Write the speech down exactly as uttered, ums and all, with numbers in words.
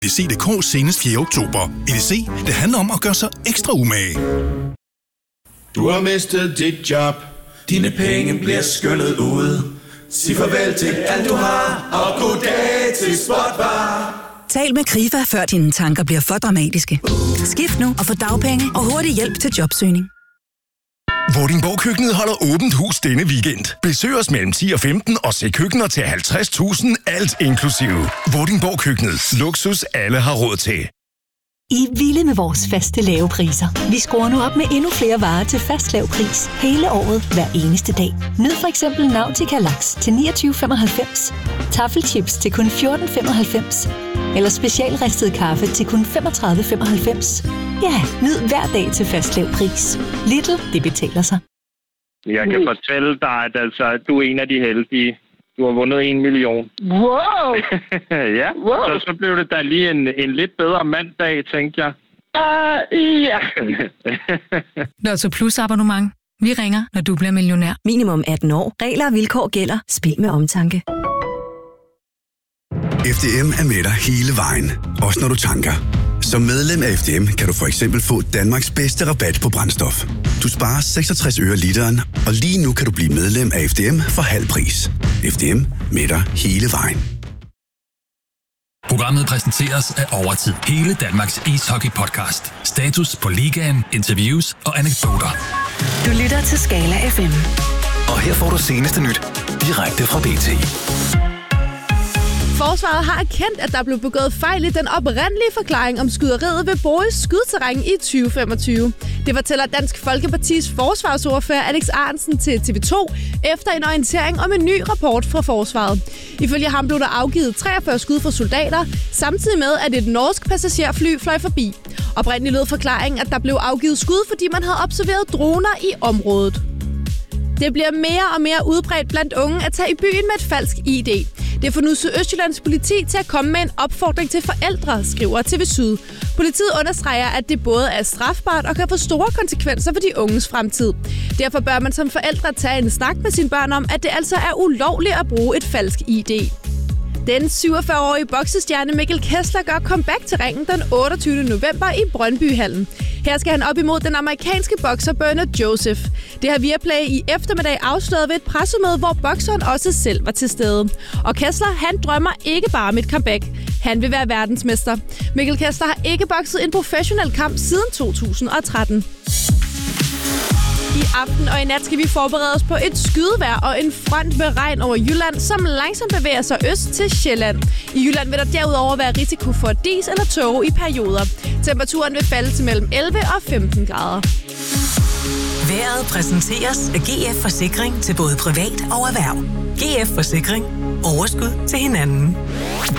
E D C punktum d k senest fjerde oktober. E D C, det handler om at gøre sig ekstra umage. Du har mistet dit job. Dine penge bliver skyllet ud. Sig farvel til alt du har, og goddag til Spotbar. Tal med Krifa, før dine tanker bliver for dramatiske. Skift nu og få dagpenge og hurtig hjælp til jobsøgning. Vordingborg-køkkenet holder åbent hus denne weekend. Besøg os mellem ti og femten og se køkkener til halvtreds tusind, alt inklusive. Vordingborg-køkkenet. Luksus alle har råd til. I er vilde med vores faste lave priser. Vi skruer nu op med endnu flere varer til fast lav pris. Hele året, hver eneste dag. Nyd for eksempel Nautica Laks til niogtyve femoghalvfems. Taffelchips til kun fjorten femoghalvfems. Eller specialristet kaffe til kun femogtredive femoghalvfems. Ja, nyd hver dag til fast lav pris. Lidl, det betaler sig. Jeg kan fortælle dig, at altså, du er en af de heldige. Du har vundet en million. Wow! ja, wow. Så, så blev det da lige en, en lidt bedre mandag, tænkte jeg. Uh, ja. Lotto Plus abonnement. Vi ringer, når du bliver millionær. Minimum atten år. Regler og vilkår gælder. Spil med omtanke. F D M er med dig hele vejen. Også når du tanker. Som medlem af F D M kan du for eksempel få Danmarks bedste rabat på brændstof. Du sparer seksogtres øre literen, og lige nu kan du blive medlem af F D M for halv pris. F D M med dig hele vejen. Programmet præsenteres af Overtid. Hele Danmarks ishockey-podcast. Status på ligaen, interviews og anekdoter. Du lytter til Skala F M. Og her får du seneste nyt direkte fra B T. Forsvaret har erkendt, at der blev begået fejl i den oprindelige forklaring om skyderiet ved Boris skydterræn i tyve femogtyve. Det fortæller Dansk Folkepartis forsvarsordfører Alex Ahrendtsen til T V to efter en orientering om en ny rapport fra Forsvaret. Ifølge ham blev der afgivet treogfyrre skud fra soldater, samtidig med, at et norsk passagerfly fløj forbi. Oprindeligt lød forklaringen, at der blev afgivet skud, fordi man havde observeret droner i området. Det bliver mere og mere udbredt blandt unge at tage i byen med et falsk I D. Det får nu Sydøstjyllands politi til at komme med en opfordring til forældre, skriver T V Syd. Politiet understreger, at det både er strafbart og kan få store konsekvenser for de unges fremtid. Derfor bør man som forældre tage en snak med sine børn om, at det altså er ulovligt at bruge et falsk I D. Den syvogfyrre-årige boksestjerne Mikkel Kessler gør comeback til ringen den otteogtyvende november i Brøndbyhallen. Her skal han op imod den amerikanske bokser Bernard Joseph. Det har Viaplay i eftermiddag afsløret ved et pressemøde, hvor bokseren også selv var til stede. Og Kessler, han drømmer ikke bare om et comeback. Han vil være verdensmester. Mikkel Kessler har ikke bokset en professionel kamp siden to tusind og tretten. I aften og i nat skal vi forberede os på et skydevejr og en front med regn over Jylland, som langsomt bevæger sig øst til Sjælland. I Jylland vil der derudover være risiko for dis eller tåge i perioder. Temperaturen vil falde til mellem elleve og femten grader. Vejret præsenteres af G F Forsikring til både privat og erhverv. G F Forsikring. Overskud til hinanden.